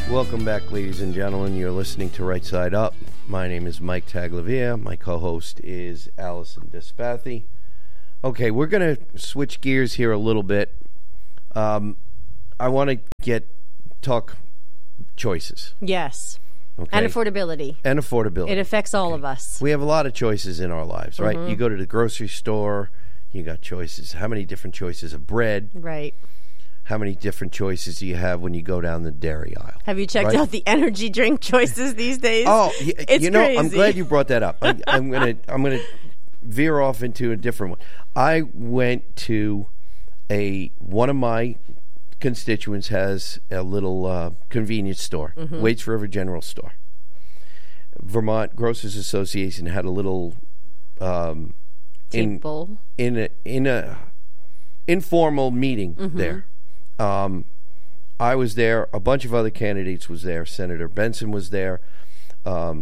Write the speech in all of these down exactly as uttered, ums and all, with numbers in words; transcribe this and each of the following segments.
Welcome back, ladies and gentlemen. You're listening to Right Side Up. My name is Mike Taglavia. My co-host is Allison Despathy. Okay, we're going to switch gears here a little bit. Um, I want to get talk choices. Yes. Okay. And affordability. And affordability. It affects all okay. of us. We have a lot of choices in our lives, right? Mm-hmm. You go to the grocery store, you got choices. How many different choices of bread? Right. How many different choices do you have when you go down the dairy aisle? Have you checked right? out the energy drink choices these days? Oh, y- it's you know, crazy. I'm glad you brought that up. I, I'm gonna, I'm gonna veer off into a different one. I went to a one of my constituents has a little uh, convenience store, mm-hmm. Waits River General Store. Vermont Grocers Association had a little um, in Table. in a in a informal meeting mm-hmm. there. Um, I was there. A bunch of other candidates was there. Senator Benson was there. Um,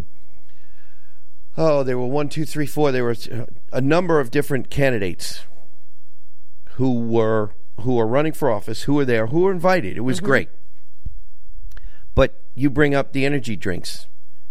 oh, there were one, two, three, four. There were a number of different candidates who were who are running for office, who were there, who were invited. It was mm-hmm. great. But you bring up the energy drinks.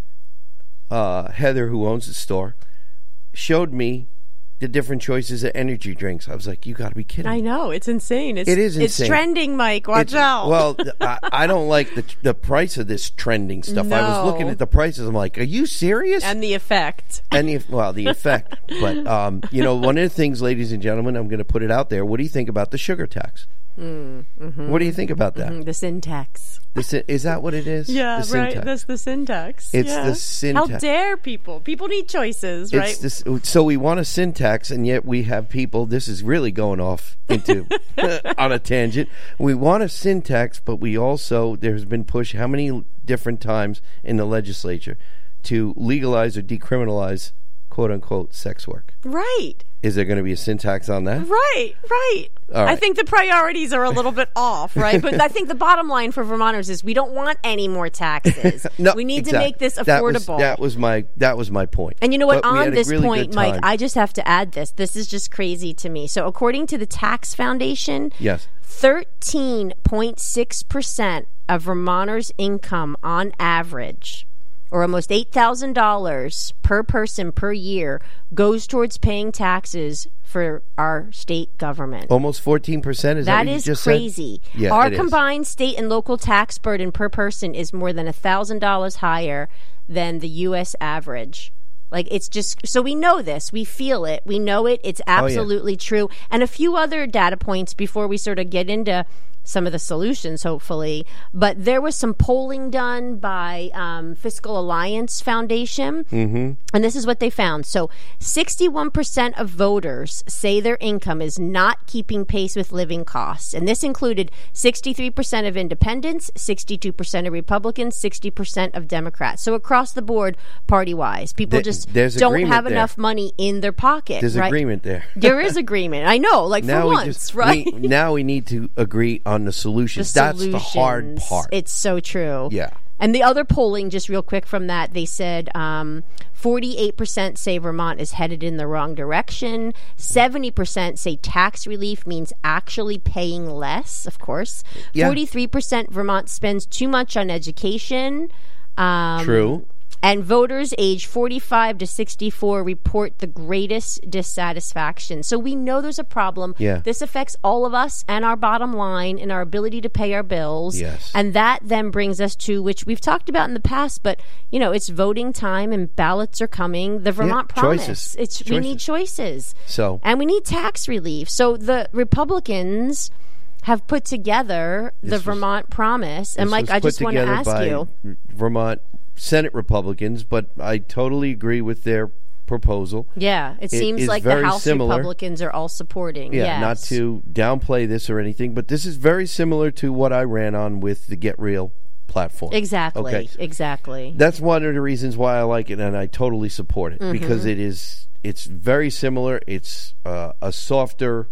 Uh, Heather, who owns the store, showed me the different choices of energy drinks. I was like, you got to be kidding me. I know. It's insane. It's, it is insane. It's trending, Mike. Watch it's, out. Well, I, I don't like the the price of this trending stuff. No. I was looking at the prices. I'm like, are you serious? And the effect. And the, well, the effect. But, um, you know, one of the things, ladies and gentlemen, I'm going to put it out there. What do you think about the sugar tax? Mm, mm-hmm. What do you think about that? Mm-hmm. The sin tax. The sin, is that what it is? Yeah, the right. Syntax. That's the sin tax. It's yeah. the sin How tax. dare people? People need choices, right? It's this, so we want a sin tax, and yet we have people. This is really going off into on a tangent. We want a sin tax, but we also there's been push how many different times in the legislature to legalize or decriminalize quote unquote sex work. Right. Is there going to be a sin tax on that? Right, right. Right. I think the priorities are a little bit off, right? But I think the bottom line for Vermonters is we don't want any more taxes. no, we need exactly. to make this affordable. That was, that was my that was my point. And you know what? But on this really point, Mike, I just have to add this. This is just crazy to me. So according to the Tax Foundation, yes, thirteen point six percent of Vermonters' income on average, or almost eight thousand dollars per person per year, goes towards paying taxes for our state government. Almost fourteen percent? Is that, that what is you just crazy. Said? Yeah, our it combined is. state and local tax burden per person is more than one thousand dollars higher than the U S average. Like, it's just, so we know this. We feel it. We know it. It's absolutely oh, yeah. true. And a few other data points before we sort of get into some of the solutions, hopefully. But there was some polling done by um, Fiscal Alliance Foundation, mm-hmm. and this is what they found. So sixty-one percent of voters say their income is not keeping pace with living costs. And this included sixty-three percent of independents, sixty-two percent of Republicans, sixty percent of Democrats. So across the board, party-wise, people Th- just there's don't agreement have there. enough money in their pocket. There's right? agreement there. There is agreement. I know, like now for we once, just, right? We, now we need to agree on the solutions. The That's solutions. the hard part. It's so true. Yeah. And the other polling, just real quick from that, they said um, forty-eight percent say Vermont is headed in the wrong direction. seventy percent say tax relief means actually paying less, of course. Yeah. forty-three percent Vermont spends too much on education. Um, True. And voters age forty-five to sixty-four report the greatest dissatisfaction. So we know there's a problem. Yeah. This affects all of us and our bottom line and our ability to pay our bills. Yes. And that then brings us to, which we've talked about in the past, but, you know, it's voting time and ballots are coming. The Vermont yeah, Promise. Choices. It's choices. We need choices. So. And we need tax relief. So the Republicans have put together the This Vermont was, Promise. And, Mike, I just want to ask you. Vermont Senate Republicans, but I totally agree with their proposal. Yeah, it, it seems like the House similar. Republicans are all supporting. Yeah, yes. Not to downplay this or anything, but this is very similar to what I ran on with the Get Real platform. Exactly, okay. exactly. That's one of the reasons why I like it, and I totally support it, mm-hmm. because it is it's very similar. It's uh, a softer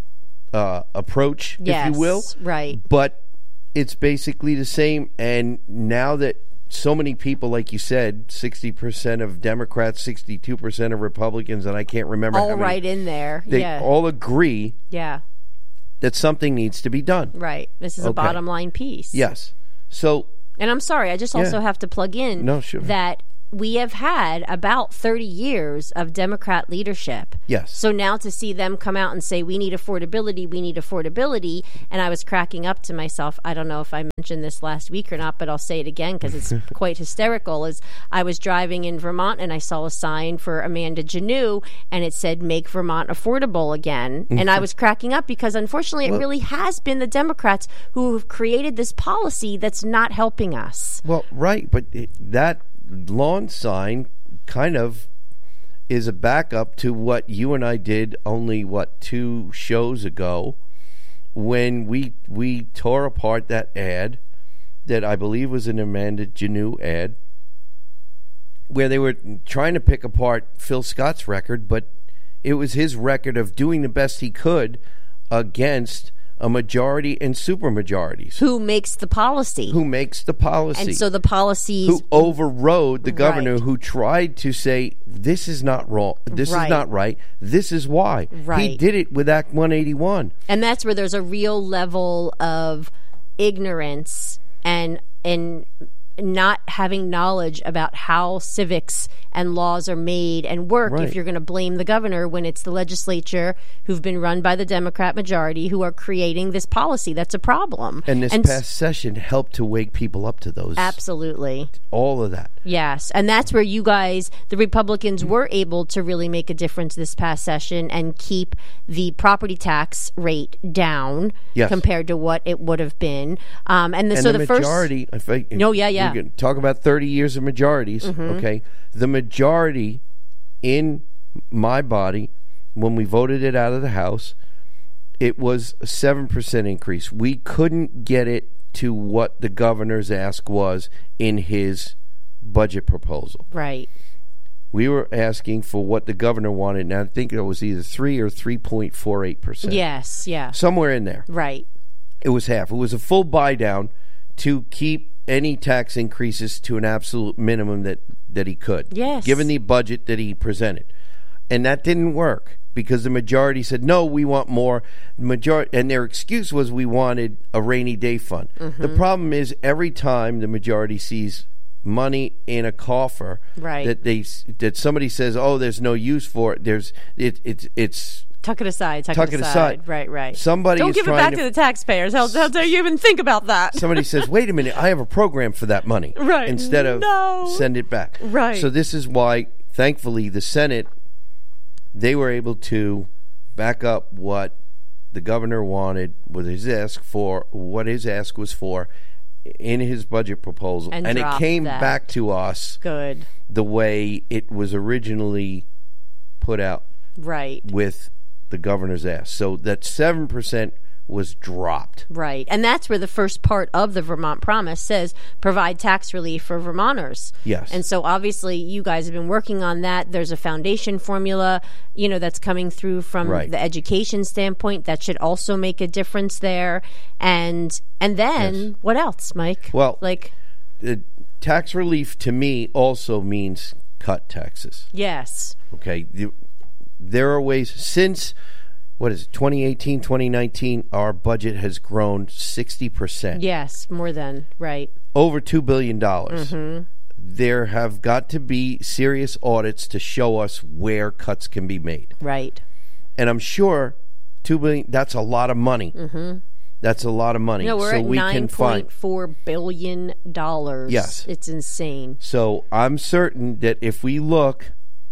uh, approach, yes, if you will. Right. But it's basically the same, and now that so many people, like you said, sixty percent of Democrats, sixty-two percent of Republicans, and I can't remember all how many, right in there. They yeah. all agree yeah. that something needs to be done. Right. This is okay. a bottom line piece. Yes. So And I'm sorry, I just also Yeah. have to plug in No, sure. that we have had about thirty years of Democrat leadership. Yes. So now to see them come out and say, we need affordability, we need affordability, and I was cracking up to myself. I don't know if I mentioned this last week or not, but I'll say it again because it's quite hysterical. Is I was driving in Vermont and I saw a sign for Amanda Janoo and it said, make Vermont affordable again. And I was cracking up because unfortunately it really has been the Democrats who have created this policy that's not helping us. Well, right, but it, that lawn sign kind of is a backup to what you and I did only what two shows ago when we we tore apart that ad that I believe was an Amanda Janoo ad where they were trying to pick apart Phil Scott's record, but it was his record of doing the best he could against a majority and supermajorities. Who makes the policy? Who makes the policy? And so the policies who overrode the governor Right. who tried to say, this is not wrong, this Right. is not right, this is why. He Right. did it with Act one eighty-one. And that's where there's a real level of ignorance and and not having knowledge about how civics and laws are made and work Right. if you're going to blame the governor when it's the legislature who've been run by the Democrat majority who are creating this policy. That's a problem. And this s- past session helped to wake people up to those. Absolutely. All of that. Yes, and that's where you guys, the Republicans, were able to really make a difference this past session and keep the property tax rate down Yes. compared to what it would have been. Um, and the, And so the, the, first, majority, if I, No, yeah, yeah. we can talk about thirty years of majorities, Mm-hmm. okay? The majority in my body, when we voted it out of the House, it was a seven percent increase. We couldn't get it to what the governor's ask was in his budget proposal. right, We were asking for what the governor wanted, and I think it was either three or three point four eight percent. yes, yeah, Somewhere in there. right, It was half. It was a full buy down to keep any tax increases to an absolute minimum that, that he could. Yes. Given the budget that he presented. And that didn't work because the majority said, no, we want more. Majority, and their excuse was we wanted a rainy day fund. Mm-hmm. The problem is every time the majority sees money in a coffer Right. that they that somebody says, oh, there's no use for it, there's it, it's it's tuck it aside, tuck, Tuck it it aside. aside. right, right. Somebody Don't is give it trying back to- to, the taxpayers. How, how dare you even think about that? somebody says, wait a minute, I have a program for that money. Right. Instead of No. send it back. Right. So this is why, thankfully, the Senate, they were able to back up what the governor wanted with his ask for, what his ask was for in his budget proposal. And it dropped came that. back to us Good, the way it was originally put out right. with the governor's ask. So that seven percent was dropped. Right. And that's where the first part of the Vermont Promise says provide tax relief for Vermonters. Yes. And so obviously you guys have been working on that. There's a foundation formula, you know, that's coming through from Right. the education standpoint that should also make a difference there. And and then Yes. what else, Mike? Well, like the tax relief to me also means cut taxes. yes. Okay, The- there are ways since what is it, twenty eighteen, twenty nineteen, our budget has grown sixty percent, Yes, more than right. over two billion dollars. Mm-hmm. There have got to be serious audits to show us where cuts can be made, Right. and I'm sure two billion. That's a lot of money. Mm-hmm. That's a lot of money. No, we're so at we nine can find. point four billion dollars. Yes. It's insane. So I'm certain that if we look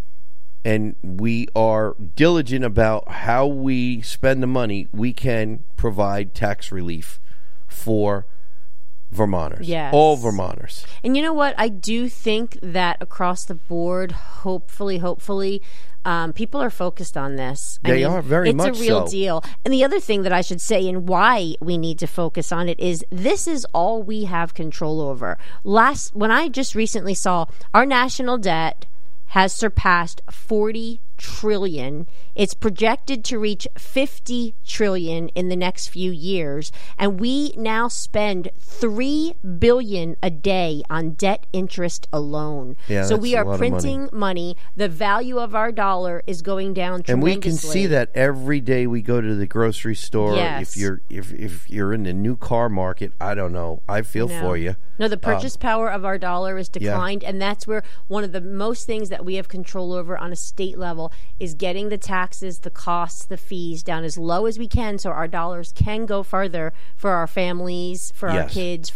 and we are diligent about how we spend the money, we can provide tax relief for Vermonters. Yes. All Vermonters. And you know what? I do think that across the board, hopefully, hopefully, um, people are focused on this. I They mean, are, very it's much It's a real so. deal. And the other thing that I should say and why we need to focus on it is this is all we have control over. Last, when I just recently saw our national debt has surpassed forty trillion. It's projected to reach fifty trillion in the next few years, and we now spend three billion a day on debt interest alone. Yeah, so that's we a are lot of printing money. money. The value of our dollar is going down tremendously. And we can see that every day we go to the grocery store. Yes. If you're if if you're in the new car market, I don't know. I feel No. for you. No, the purchase Um, power of our dollar is declined, and that's where one of the most things that we have control over on a state level is getting the taxes, the costs, the fees down as low as we can so our dollars can go further for our families, for our Yes. kids,